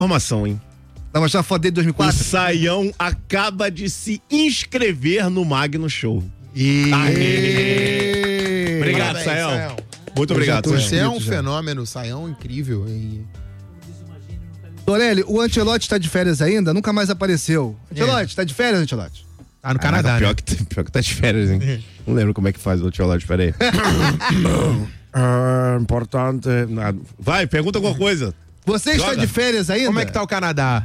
Informação, hein? Vai mostrar a foto dele de 2004? O Saião acaba de se inscrever no Magno Show. Obrigado, Parabéns, Saião. Muito obrigado, Saião. Você é um fenômeno, Saião, incrível. Torelli, o Ancelotti tá de férias ainda? Nunca mais apareceu. Ancelotti, tá de férias, Ancelotti? Tá no Canadá, pior que tá de férias, hein? Não lembro como é que faz o Ancelotti, peraí. Importante. Nada. Vai, pergunta alguma coisa. Você está de férias ainda? Como é que tá o Canadá?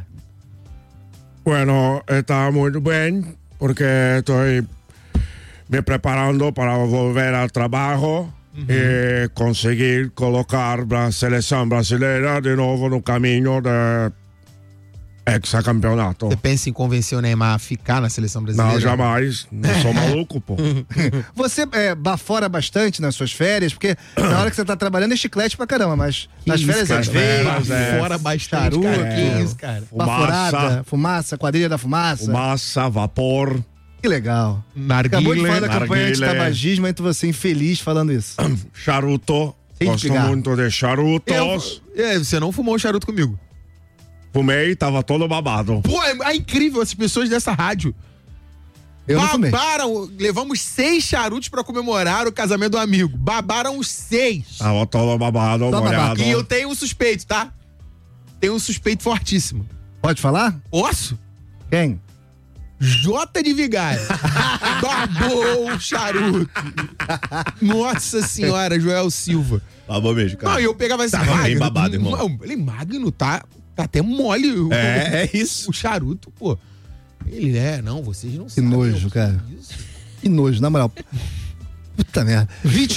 Bueno, está muy bien porque estoy me preparando para volver al trabajo y conseguir colocar la selección brasileña de nuevo no caminho de hexacampeonato. Você pensa em convencer o Neymar a ficar na seleção brasileira? Não, jamais. Não sou maluco, pô. Você bafora bastante nas suas férias, porque na hora que você tá trabalhando é chiclete pra caramba, mas nas férias nas férias, Bafora bastante, charuto, cara. Que isso, cara? baforada, fumaça, quadrilha da fumaça. Fumaça, vapor. Que legal. Narguilé. Acabou de falar da campanha narguilé. anti-tabagismo, então você infeliz falando isso. Charuto. Sem Gosto cigarro. muito de charutos. Você não fumou charuto comigo? Fumei, tava todo babado. Pô, é incrível essas pessoas dessa rádio. Eu não fumei. Babaram, levamos 6 charutos pra comemorar o casamento do amigo. Babaram os 6. Tava todo babado, molhado. E eu tenho um suspeito, tá? Tenho um suspeito fortíssimo. Pode falar? Posso? Quem? Jota de Vigário. Babou o charuto. Nossa senhora, Joel Silva. Babou mesmo, cara. Não, eu pegava assim, Tava bem babado, irmão. Não, ele Magno tá até mole. É isso. O charuto, pô. Ele não, vocês não Que sabem. nojo, cara. Que nojo, na moral. Puta merda.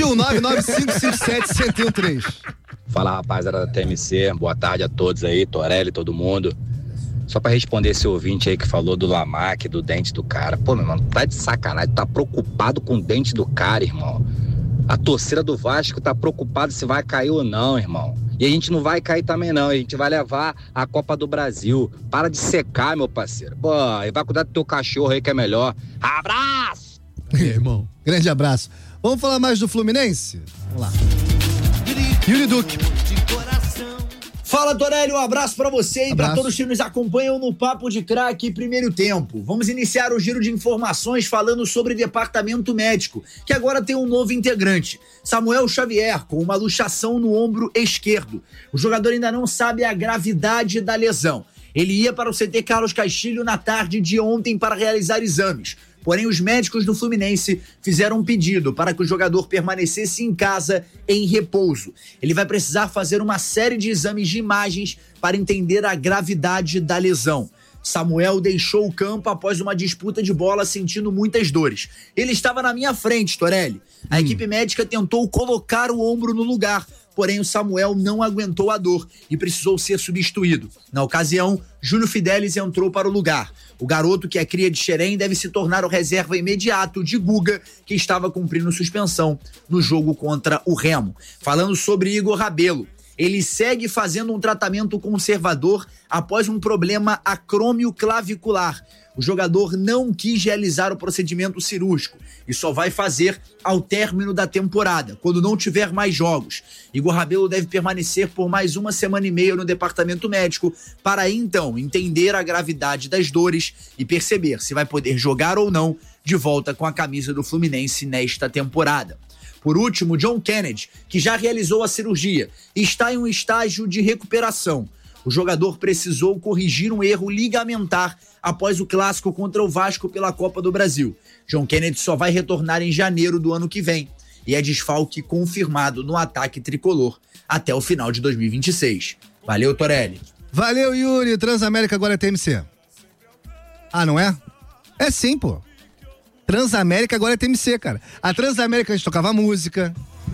21995571013. Fala, rapaziada da TMC, boa tarde a todos aí, Torelli, todo mundo. Só pra responder esse ouvinte aí que falou do Lamac, do dente do cara. Pô, meu irmão, tá de sacanagem, tá preocupado com o dente do cara, irmão. A torcida do Vasco tá preocupada se vai cair ou não, irmão. E a gente não vai cair também não, a gente vai levar a Copa do Brasil. Para de secar, meu parceiro. Pô, e vai cuidar do teu cachorro aí que é melhor. Abraço! Irmão. Grande abraço. Vamos falar mais do Fluminense? Vamos lá. Yuri Duque. Fala, Torelli, um abraço pra você e pra Abraço. todos que nos acompanham no Papo de Craque Primeiro Tempo. Vamos iniciar o giro de informações falando sobre departamento médico, que agora tem um novo integrante, Samuel Xavier, com uma luxação no ombro esquerdo. O jogador ainda não sabe a gravidade da lesão. Ele ia para o CT Carlos Castilho na tarde de ontem para realizar exames. Porém, os médicos do Fluminense fizeram um pedido para que o jogador permanecesse em casa em repouso. Ele vai precisar fazer uma série de exames de imagens para entender a gravidade da lesão. Samuel deixou o campo após uma disputa de bola sentindo muitas dores. Ele estava na minha frente, Torelli. A equipe médica tentou colocar o ombro no lugar, porém o Samuel não aguentou a dor e precisou ser substituído. Na ocasião, Júnior Fidelis entrou para o lugar. O garoto, que é cria de Xerém, deve se tornar o reserva imediato de Guga, que estava cumprindo suspensão no jogo contra o Remo. Falando sobre Igor Rabelo, ele segue fazendo um tratamento conservador após um problema acrômio clavicular. O jogador não quis realizar o procedimento cirúrgico e só vai fazer ao término da temporada, quando não tiver mais jogos. Igor Rabelo deve permanecer por mais 1 semana e meia no departamento médico para então entender a gravidade das dores e perceber se vai poder jogar ou não de volta com a camisa do Fluminense nesta temporada. Por último, John Kennedy, que já realizou a cirurgia e está em um estágio de recuperação. O jogador precisou corrigir um erro ligamentar após o clássico contra o Vasco pela Copa do Brasil. John Kennedy só vai retornar em janeiro do ano que vem e é desfalque confirmado no ataque tricolor até o final de 2026. Valeu, Torelli. Valeu, Yuri. Transamérica agora é TMC. Ah, não é? É sim, pô. Transamérica agora é TMC, cara. A Transamérica a gente tocava música.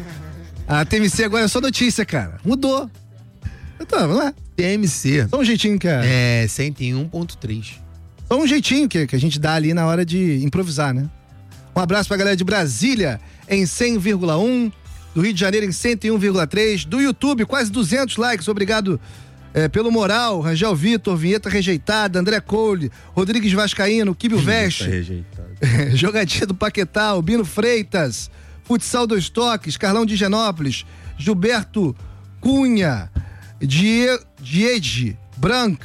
A TMC agora é só notícia, cara. Mudou. Então, não é? TMC. Só um jeitinho que é. É, 101.3. Só um jeitinho que a gente dá ali na hora de improvisar, né? Um abraço pra galera de Brasília em 100,1, do Rio de Janeiro em 101,3, do YouTube quase 200 likes, obrigado pelo moral, Rangel Vitor, Vinheta Rejeitada, André Cole, Rodrigues Vascaíno, Kibio Veste, Jogadinha do Paquetá, Albino Freitas, Futsal dos Toques, Carlão de Genópolis, Gilberto Cunha, Diege branca.